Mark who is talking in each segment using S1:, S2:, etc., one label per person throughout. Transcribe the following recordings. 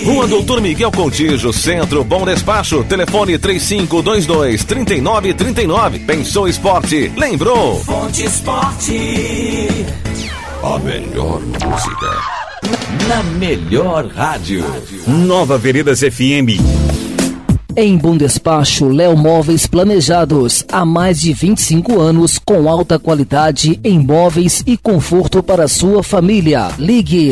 S1: Rua Doutor Miguel Contígio, Centro, Bom Despacho. Telefone 3522-3939. Pensou Esporte, lembrou?
S2: Fonte Esporte.
S3: A melhor música
S4: na melhor rádio.
S3: Nova Veredas FM.
S5: Em Bom Despacho, Léo Móveis Planejados. Há mais de 25 anos, com alta qualidade em móveis e conforto para sua família. Ligue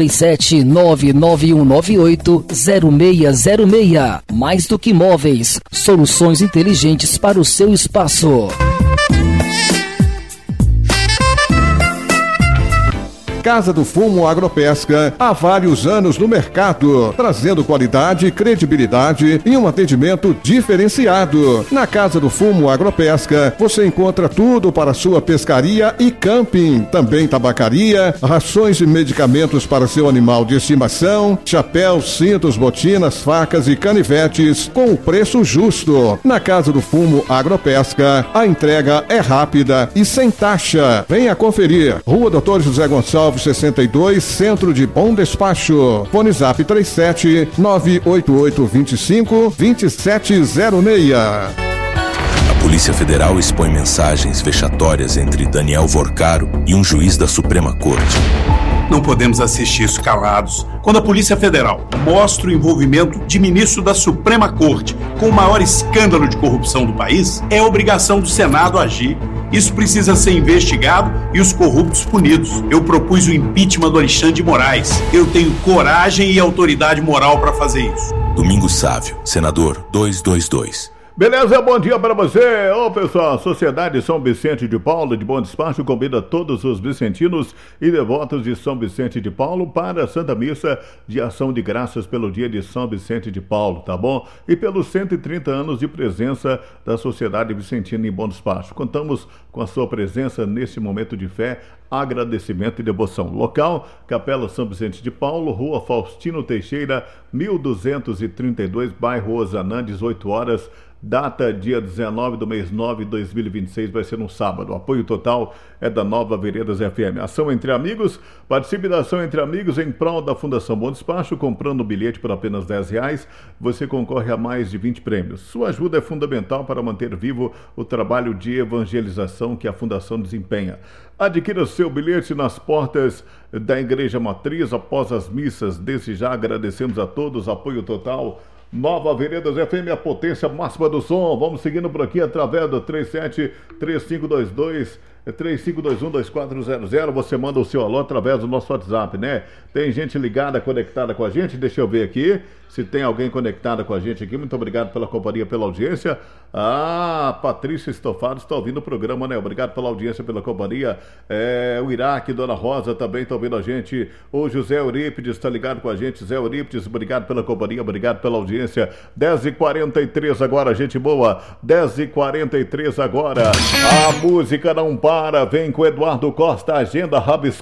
S5: 037-99198-0606. Mais do que móveis, soluções inteligentes para o seu espaço.
S6: Casa do Fumo Agropesca, há vários anos no mercado, trazendo qualidade, credibilidade e um atendimento diferenciado. Na Casa do Fumo Agropesca, você encontra tudo para sua pescaria e camping, também tabacaria, rações e medicamentos para seu animal de estimação, chapéus, cintos, botinas, facas e canivetes, com o preço justo. Na Casa do Fumo Agropesca, a entrega é rápida e sem taxa. Venha conferir. Rua Doutor José Gonçalves 62, Centro de Bom Despacho. Fone Zap 37-98825-2706.
S3: A Polícia Federal expõe mensagens vexatórias entre Daniel Vorcaro e um juiz da Suprema Corte.
S7: Não podemos assistir isso calados. Quando a Polícia Federal mostra o envolvimento de ministro da Suprema Corte com o maior escândalo de corrupção do país, é obrigação do Senado agir. Isso precisa ser investigado e os corruptos punidos. Eu propus o impeachment do Alexandre de Moraes. Eu tenho coragem e autoridade moral para fazer isso.
S3: Domingos Sávio, senador 222.
S8: Beleza, bom dia para você. Ô pessoal, Sociedade São Vicente de Paulo de Bom Despacho convida todos os vicentinos e devotos de São Vicente de Paulo para a Santa Missa de Ação de Graças pelo dia de São Vicente de Paulo, tá bom? E pelos 130 anos de presença da Sociedade Vicentina em Bom Despacho. Contamos com a sua presença nesse momento de fé, agradecimento e devoção. Local, Capela São Vicente de Paulo, Rua Faustino Teixeira, 1232, bairro Ozanã, 18 horas. Data dia 19 do mês 9 de 2026, vai ser um sábado. O apoio total é da Nova Veredas FM. Ação entre amigos, participe da ação entre amigos em prol da Fundação Bom Despacho. Comprando o bilhete por apenas R$10, você concorre a mais de 20 prêmios. Sua ajuda é fundamental para manter vivo o trabalho de evangelização que a Fundação desempenha. Adquira seu bilhete nas portas da Igreja Matriz após as missas. Desde já agradecemos a todos, apoio total. Nova Veredas FM, a potência máxima do som. Vamos seguindo por aqui através do 37-3522-3521-2400. Você manda o seu alô através do nosso WhatsApp, né? Tem gente ligada, conectada com a gente. Deixa eu ver aqui se tem alguém conectada com a gente aqui. Muito obrigado pela companhia, pela audiência. Patrícia Estofado está ouvindo o programa, né? Obrigado pela audiência, pela companhia. O Iraque, Dona Rosa também está ouvindo a gente. O José Eurípides está ligado com a gente. José Eurípides, obrigado pela companhia, obrigado pela audiência. 10h43 agora, gente boa. 10h43 agora. A música não para. Vem com Eduardo Costa, agenda Rabisco.